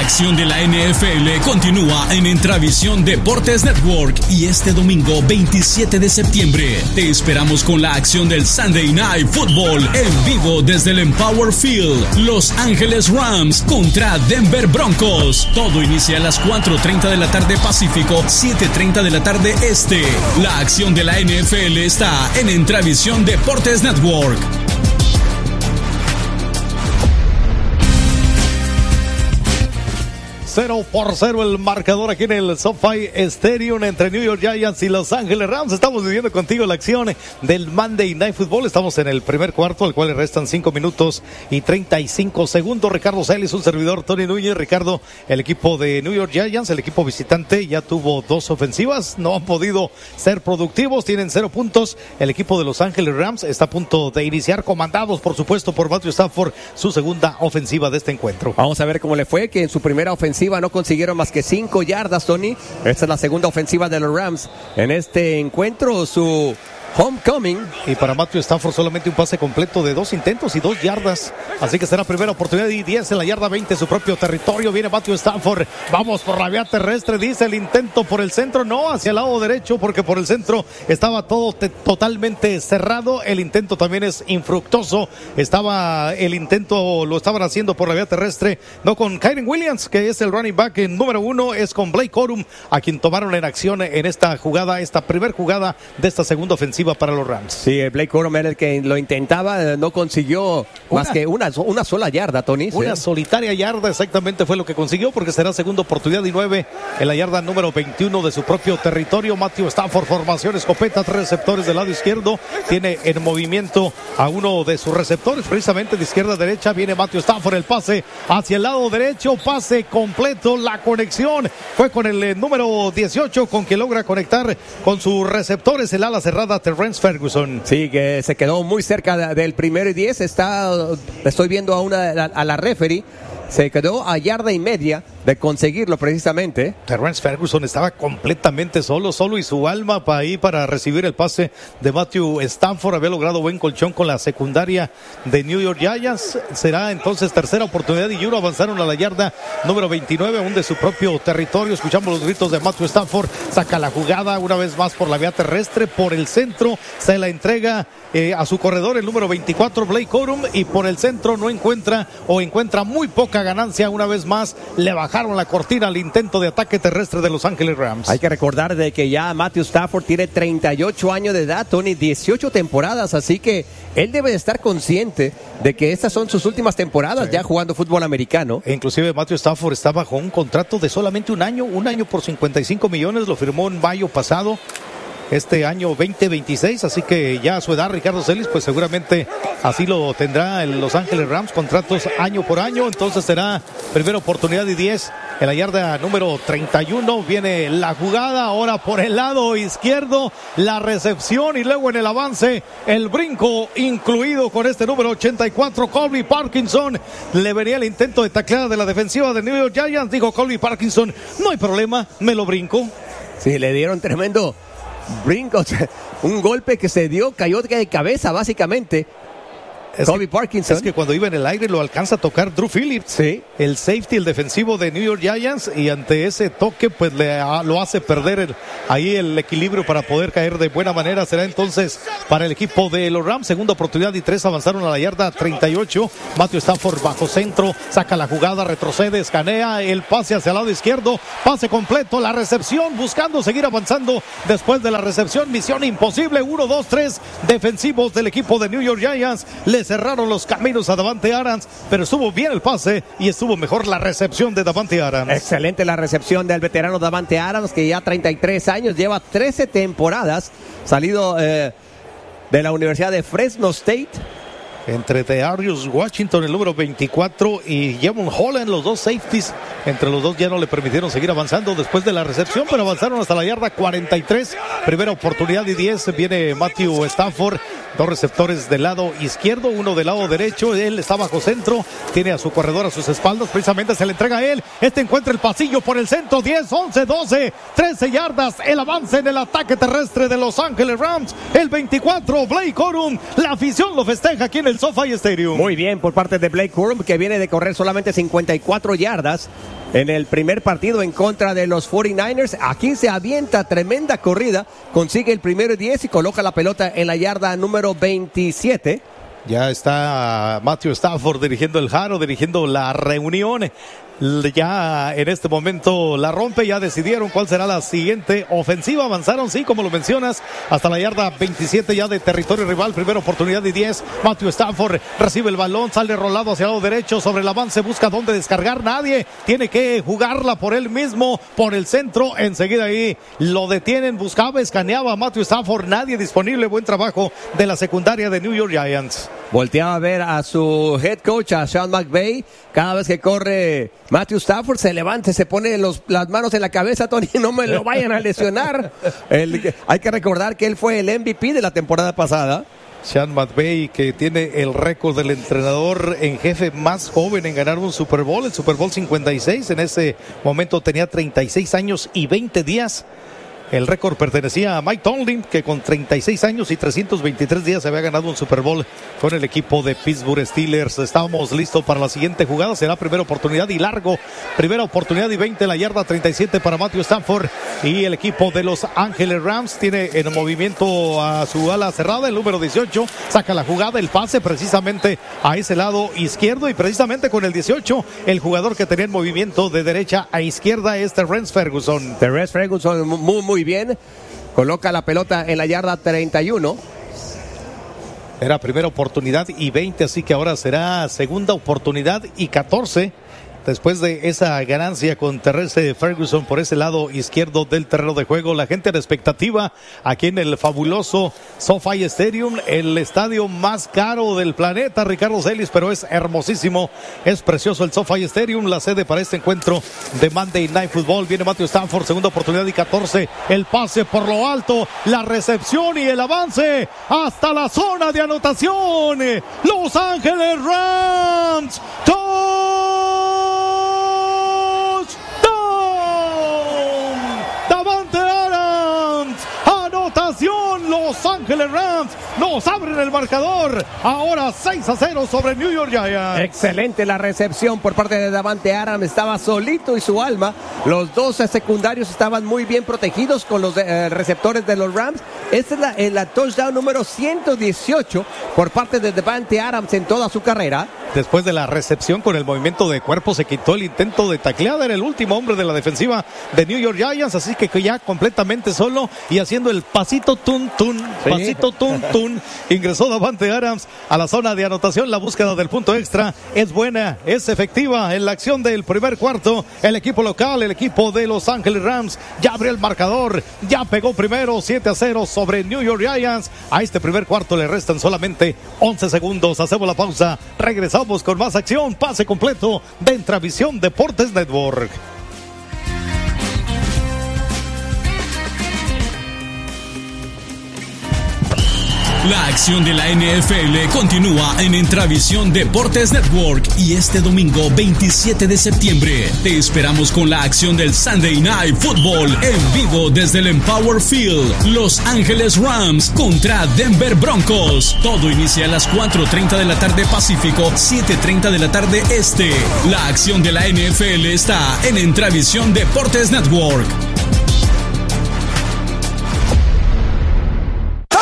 acción de la NFL continúa en Entravisión Deportes Network y este domingo 27 de septiembre te esperamos con la acción del Sunday Night Football en vivo desde el Empower Field. Los Ángeles Rams contra Denver Broncos. Todo inicia a las 4:30 de la tarde Pacífico, 7:30 de la tarde Este. La acción de la NFL está en Entravisión Deportes Network. 0-0 el marcador aquí en el SoFi Stadium entre New York Giants y Los Ángeles Rams. Estamos viviendo contigo la acción del Monday Night Football. Estamos en el primer cuarto, al cual le restan 5 minutos y 35 segundos. Ricardo Celis, un servidor, Tony Núñez. Ricardo, el equipo de New York Giants, el equipo visitante, ya tuvo 2 ofensivas. No han podido ser productivos, tienen 0 puntos. El equipo de Los Ángeles Rams está a punto de iniciar, comandados, por supuesto, por Matthew Stafford, su segunda ofensiva de este encuentro. Vamos a ver cómo le fue, que en su primera ofensiva no consiguieron más que 5 yardas, Tony. Esta es la segunda ofensiva de los Rams en este encuentro, su homecoming. Y para Matthew Stafford solamente un pase completo de 2 intentos y 2 yardas. Así que será primera oportunidad y 10 en la yarda 20, su propio territorio. Viene Matthew Stafford. Vamos por la vía terrestre, dice el intento por el centro. No, hacia el lado derecho, porque por el centro estaba todo totalmente cerrado. El intento también es infructuoso. El intento lo estaban haciendo por la vía terrestre. No con Kyren Williams, que es el running back número 1. Es con Blake Corum, a quien tomaron en acción en esta jugada, esta primera jugada de esta segunda ofensiva para los Rams. Sí, Blake Corum era el que lo intentaba, no consiguió más que una sola yarda, Tony. Una solitaria yarda exactamente fue lo que consiguió, porque será segunda oportunidad y 9 en la yarda número 21 de su propio territorio. Matthew Stafford, formación escopeta, 3 receptores del lado izquierdo, tiene en movimiento a uno de sus receptores, precisamente de izquierda a derecha. Viene Matthew Stafford, el pase hacia el lado derecho, pase completo, la conexión fue con el número 18, con quien logra conectar con sus receptores, el ala cerrada Terrence Ferguson. Sí, que se quedó muy cerca del primero y 10. Estoy viendo a la referee. Se quedó a yarda y media de conseguirlo precisamente. Terrence Ferguson estaba completamente solo y su alma para recibir el pase de Matthew Stafford. Había logrado buen colchón con la secundaria de New York Giants. Será entonces tercera oportunidad y 1. Avanzaron a la yarda número 29, aún de su propio territorio. Escuchamos los gritos de Matthew Stafford. Saca la jugada una vez más por la vía terrestre, por el centro. Se la entrega a su corredor, el número 24, Blake Corum, y por el centro no encuentra muy poca ganancia. Una vez más le bajaron la cortina al intento de ataque terrestre de Los Ángeles Rams. Hay que recordar de que ya Matthew Stafford tiene 38 años de edad, Tony, 18 temporadas, así que él debe de estar consciente de que estas son sus últimas temporadas ya jugando fútbol americano. E inclusive Matthew Stafford está bajo un contrato de solamente un año por 55 millones, lo firmó en mayo pasado. Este año 2026, así que ya a su edad, Ricardo Celis, pues seguramente así lo tendrá en Los Ángeles Rams, contratos año por año. Entonces será primera oportunidad y 10 en la yarda número 31. Viene la jugada ahora por el lado izquierdo, la recepción y luego en el avance el brinco incluido con este número 84, Colby Parkinson. Le venía el intento de tacleada de la defensiva de New York Giants. Dijo Colby Parkinson, no hay problema, me lo brinco. Sí, le dieron tremendo brinco, un golpe que se dio, cayó de cabeza básicamente. Colby Parkinson. Es que cuando iba en el aire lo alcanza a tocar Drew Phillips, sí, el safety, el defensivo de New York Giants, y ante ese toque pues lo hace perder ahí el equilibrio para poder caer de buena manera. Será entonces para el equipo de los Rams, segunda oportunidad y 3. Avanzaron a la yarda 38. Matthew Stafford bajo centro, saca la jugada, retrocede, escanea el pase hacia el lado izquierdo, pase completo, la recepción, buscando seguir avanzando después de la recepción. Misión imposible, 1, 2, 3 defensivos del equipo de New York Giants le cerraron los caminos a Davante Adams, pero estuvo bien el pase y estuvo mejor la recepción de Davante Adams. Excelente la recepción del veterano Davante Adams, que ya 33 años, lleva 13 temporadas, salido de la Universidad de Fresno State. Entre Darius Washington, el número 24, y Javon Holland, los dos safeties. Entre los dos ya no le permitieron seguir avanzando después de la recepción, pero avanzaron hasta la yarda 43. Primera oportunidad y 10. Viene Matthew Stafford. Dos receptores del lado izquierdo, uno del lado derecho. Él está bajo centro, tiene a su corredor a sus espaldas. Precisamente se le entrega a él. Encuentra el pasillo por el centro. 10, 11, 12, 13 yardas. El avance en el ataque terrestre de Los Ángeles Rams. El 24, Blake Corum. La afición lo festeja aquí en el SoFi Stadium. Muy bien por parte de Blake Corum, que viene de correr solamente 54 yardas. en el primer partido en contra de los 49ers. Aquí se avienta tremenda corrida, consigue el primero y 10 y coloca la pelota en la yarda número 27. Ya está Matthew Stafford dirigiendo el Jaro, dirigiendo la reunión. Ya en este momento la rompe, ya decidieron cuál será la siguiente ofensiva. Avanzaron, sí, como lo mencionas, hasta la yarda 27 ya de territorio rival. Primera oportunidad y 10. Matthew Stafford recibe el balón, sale rolado hacia el lado derecho. Sobre el avance busca dónde descargar. Nadie, tiene que jugarla por él mismo, por el centro. Enseguida ahí lo detienen, buscaba, escaneaba a Matthew Stafford. Nadie disponible. Buen trabajo de la secundaria de New York Giants. Volteaba a ver a su head coach, a Sean McVay. Cada vez que corre Matthew Stafford se levanta, se pone las manos en la cabeza, Tony, no me lo vayan a lesionar. Hay que recordar que él fue el MVP de la temporada pasada. Sean McVay, que tiene el récord del entrenador en jefe más joven en ganar un Super Bowl, el Super Bowl 56. En ese momento tenía 36 años y 20 días. El récord pertenecía a Mike Tomlin, que con 36 años y 323 días se había ganado un Super Bowl con el equipo de Pittsburgh Steelers. Estábamos listos para la siguiente jugada. Será primera oportunidad y largo. Primera oportunidad y 20, la yarda 37 para Matthew Stafford. Y el equipo de Los Ángeles Rams tiene en movimiento a su ala cerrada, el número 18. Saca la jugada, el pase precisamente a ese lado izquierdo. Y precisamente con el 18, el jugador que tenía en movimiento de derecha a izquierda es Terrence Ferguson. Terrence Ferguson muy bien, coloca la pelota en la yarda 31. Era primera oportunidad y 20, así que ahora será segunda oportunidad y 14. Después de esa ganancia con Terrence Ferguson por ese lado izquierdo del terreno de juego, la gente en expectativa aquí en el fabuloso SoFi Stadium, el estadio más caro del planeta, Ricardo Celis, pero es hermosísimo, es precioso el SoFi Stadium, la sede para este encuentro de Monday Night Football. Viene Matthew Stafford, segunda oportunidad y 14, el pase por lo alto, la recepción y el avance hasta la zona de anotación. Los Ángeles Rams, Davante Adams, anotación. Los Ángeles Rams nos abren el marcador. Ahora 6-0 sobre New York Giants. Excelente la recepción por parte de Davante Adams. Estaba solito y su alma. Los dos secundarios estaban muy bien protegidos con los receptores de los Rams. Esta es la touchdown número 118 por parte de Davante Adams en toda su carrera. Después de la recepción con el movimiento de cuerpo se quitó el intento de tacleada. Era el último hombre de la defensiva de New York Giants, así que ya completamente solo y haciendo el pasito tun tun, sí. Pasito tun tun. Ingresó Davante Adams a la zona de anotación. La búsqueda del punto extra es buena, es efectiva en la acción del primer cuarto. El equipo local, el equipo de Los Ángeles Rams, ya abrió el marcador, ya pegó primero 7-0 sobre New York Giants. A este primer cuarto le restan solamente 11 segundos. Hacemos la pausa, regresamos con más acción, pase completo de Intravisión Deportes Network. La acción de la NFL continúa en Intravisión Deportes Network y este domingo 27 de septiembre te esperamos con la acción del Sunday Night Football en vivo desde el Empower Field. Los Ángeles Rams contra Denver Broncos. Todo inicia a las 4:30 de la tarde Pacífico, 7:30 de la tarde Este. La acción de la NFL está en Intravisión Deportes Network.